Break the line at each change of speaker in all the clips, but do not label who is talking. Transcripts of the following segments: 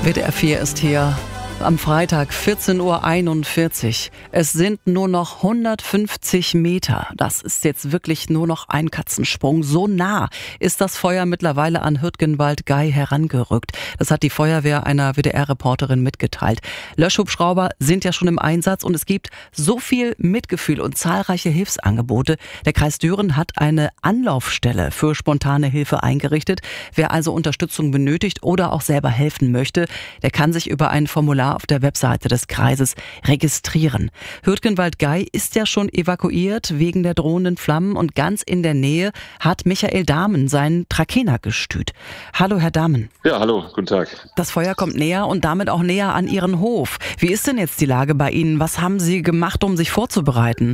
WDR 4 ist hier am Freitag 14:41 Uhr. Es sind nur noch 150 Meter. Das ist jetzt wirklich nur noch ein Katzensprung. So nah ist das Feuer mittlerweile an Hürtgenwald-Gey herangerückt. Das hat die Feuerwehr einer WDR-Reporterin mitgeteilt. Löschhubschrauber sind ja schon im Einsatz und es gibt so viel Mitgefühl und zahlreiche Hilfsangebote. Der Kreis Düren hat eine Anlaufstelle für spontane Hilfe eingerichtet. Wer also Unterstützung benötigt oder auch selber helfen möchte, der kann sich über ein Formular auf der Webseite des Kreises registrieren. Hürtgenwald-Gey ist ja schon evakuiert wegen der drohenden Flammen und ganz in der Nähe hat Michael Dahmen seinen Trakehner gestüt. Hallo, Herr Dahmen.
Ja, hallo, guten Tag.
Das Feuer kommt näher und damit auch näher an Ihren Hof. Wie ist denn jetzt die Lage bei Ihnen? Was haben Sie gemacht, um sich vorzubereiten?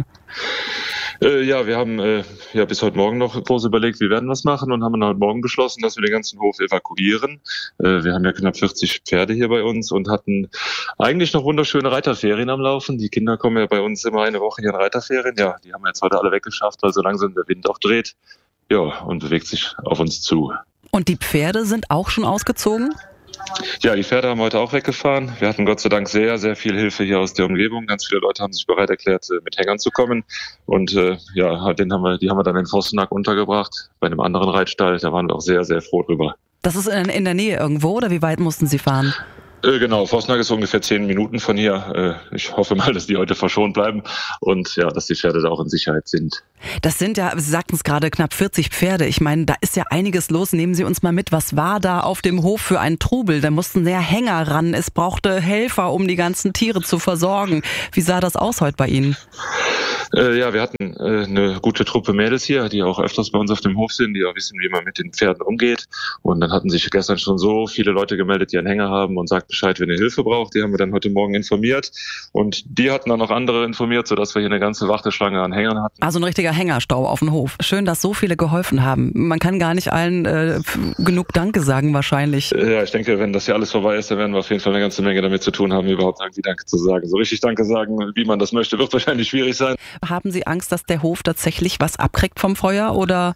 Wir haben bis heute Morgen noch groß überlegt, wir werden was machen und haben dann heute Morgen beschlossen, dass wir den ganzen Hof evakuieren. Wir haben ja knapp 40 Pferde hier bei uns und hatten eigentlich noch wunderschöne Reiterferien am Laufen. Die Kinder kommen ja bei uns immer eine Woche hier in Reiterferien. Ja, die haben wir jetzt heute alle weggeschafft, weil so langsam der Wind auch dreht. Ja, und bewegt sich auf uns zu.
Und die Pferde sind auch schon ausgezogen?
Ja, die Pferde haben wir heute auch weggefahren. Wir hatten Gott sei Dank sehr, sehr viel Hilfe hier aus der Umgebung. Ganz viele Leute haben sich bereit erklärt, mit Hängern zu kommen. Und die haben wir dann in Vossenack untergebracht, bei einem anderen Reitstall. Da waren wir auch sehr, sehr froh drüber.
Das ist in der Nähe irgendwo oder wie weit mussten Sie fahren?
Genau, Vossenack ist ungefähr 10 Minuten von hier. Ich hoffe mal, dass die heute verschont bleiben und ja, dass die Pferde da auch in Sicherheit sind.
Das sind ja, Sie sagten es gerade, knapp 40 Pferde. Ich meine, da ist ja einiges los. Nehmen Sie uns mal mit, was war da auf dem Hof für ein Trubel? Da mussten sehr Hänger ran. Es brauchte Helfer, um die ganzen Tiere zu versorgen. Wie sah das aus heute bei Ihnen?
Wir hatten eine gute Truppe Mädels hier, die auch öfters bei uns auf dem Hof sind, die auch wissen, wie man mit den Pferden umgeht. Und dann hatten sich gestern schon so viele Leute gemeldet, die einen Hänger haben und sagt Bescheid, wenn ihr Hilfe braucht. Die haben wir dann heute Morgen informiert. Und die hatten dann noch andere informiert, sodass wir hier eine ganze Warteschlange an Hängern hatten.
Also ein richtiger Hängerstau auf dem Hof. Schön, dass so viele geholfen haben. Man kann gar nicht allen genug Danke sagen wahrscheinlich.
Ja, ich denke, wenn das hier alles vorbei ist, dann werden wir auf jeden Fall eine ganze Menge damit zu tun haben, überhaupt irgendwie Danke zu sagen. So richtig Danke sagen, wie man das möchte, wird wahrscheinlich schwierig sein.
Haben Sie Angst, dass der Hof tatsächlich was abkriegt vom Feuer oder?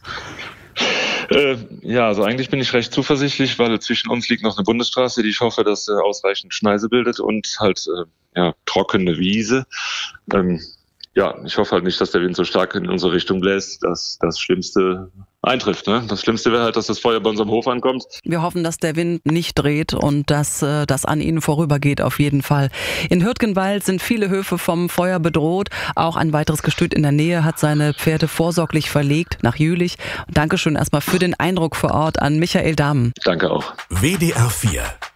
Also eigentlich bin ich recht zuversichtlich, weil zwischen uns liegt noch eine Bundesstraße, die ich hoffe, dass ausreichend Schneise bildet und halt trockene Wiese. Ich hoffe halt nicht, dass der Wind so stark in unsere Richtung bläst, dass das Schlimmste eintrifft. Ne? Das Schlimmste wäre halt, dass das Feuer bei unserem Hof ankommt.
Wir hoffen, dass der Wind nicht dreht und dass das an Ihnen vorübergeht auf jeden Fall. In Hürtgenwald sind viele Höfe vom Feuer bedroht. Auch ein weiteres Gestüt in der Nähe hat seine Pferde vorsorglich verlegt nach Jülich. Dankeschön erstmal für den Eindruck vor Ort an Michael Dahmen.
Danke auch.
WDR 4